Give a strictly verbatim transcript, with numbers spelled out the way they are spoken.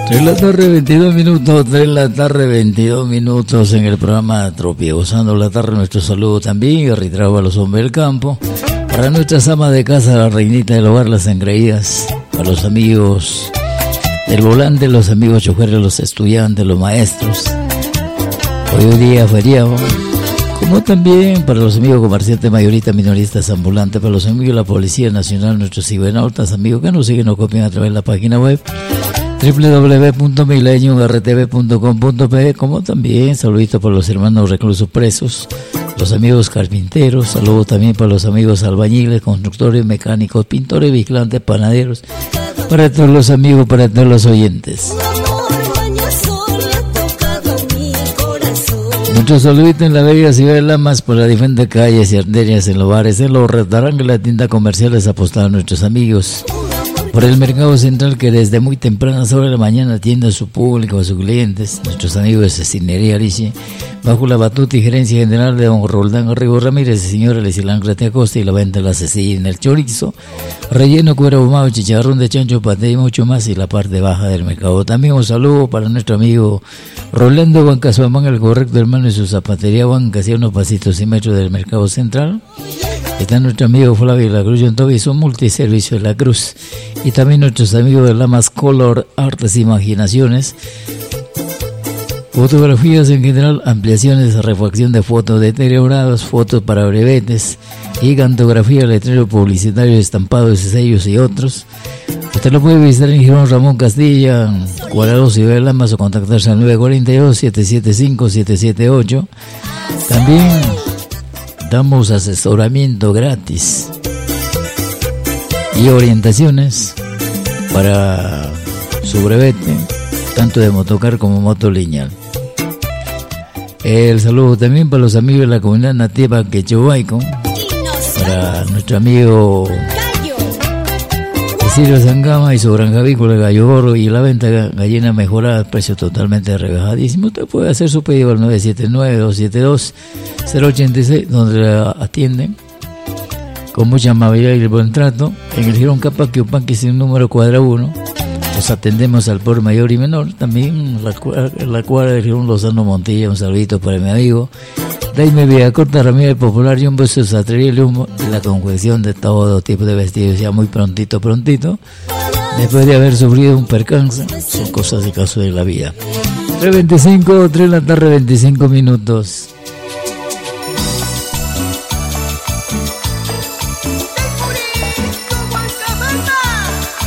tres de la tarde, veintidós minutos, tres de la tarde, veintidós minutos en el programa Tropie. Gozando la tarde, nuestro saludo también y retrabo a los hombres del campo. Para nuestras amas de casa, la reinita del hogar, las engreídas. Para los amigos del volante, los amigos choferes, los estudiantes, los maestros. Hoy día feriado. Como también para los amigos comerciantes, mayoristas, minoristas, ambulantes. Para los amigos de la Policía Nacional, nuestros cibernautas, amigos que nos siguen o copian a través de la página web doble u doble u doble u punto milenio r t v punto com punto p. Como también saluditos para los hermanos reclusos presos, los amigos carpinteros, saludos también para los amigos albañiles, constructores, mecánicos, pintores, vigilantes, panaderos, para todos los amigos, para todos los oyentes. Muchos saluditos en la bella ciudad de Lamas por las diferentes calles y arterias, en los bares, en los restaurantes, en las tiendas comerciales apostados a nuestros amigos. Por el mercado central, que desde muy tempranas horas de la mañana atiende a su público, a sus clientes, nuestros amigos de Cecinería Ariche, bajo la batuta y gerencia general de don Roldán Arrigo Ramírez, el señor Elecilán Crate Acosta, y la venta de la cecina, el chorizo, relleno, cuero ahumado, chicharrón de chancho, paté y mucho más, y la parte baja del mercado. También un saludo para nuestro amigo Rolando Bancasuamán, el correcto hermano, y su zapatería Banca, hacia unos pasitos y metros del mercado central. Está nuestro amigo Flavio La Cruz Yontobi y su multiservicio de La Cruz. Y también nuestros amigos de Lamas Color, Artes e Imaginaciones. Fotografías en general, ampliaciones, refacción de fotos deterioradas, fotos para brevetes, gigantografía, letrero publicitario, estampados y sellos y otros. Usted lo puede visitar en Girón Ramón Castilla, Cuadrado Ciudad de Lamas, o contactarse al nueve cuatro dos, siete siete cinco, siete siete ocho. También damos asesoramiento gratis y orientaciones para su brevete, tanto de motocar como moto lineal. El saludo también para los amigos de la comunidad nativa Quechobaico, para nuestro amigo Cecilio Zangama y su granja avícola Gallo Gorro, y la venta de gallina mejorada, precio totalmente rebajadísimo. Usted puede hacer su pedido al nueve siete nueve, dos siete dos, cero ocho seis, donde le atienden con mucha amabilidad y buen trato. En el Girón Capac Yupanqui, sin número cuadra uno, los atendemos al por mayor y menor. También la, la cuadra del Girón Lozano Montilla, un saludito para mi amigo Daime Villacorta Ramírez Popular, y un beso de Satrería y humo, y la confección de todo tipo de vestidos, ya muy prontito, prontito, después de haber sufrido un percance. Son cosas de caso de la vida. tres veinticinco, tres de la tarde, veinticinco minutos.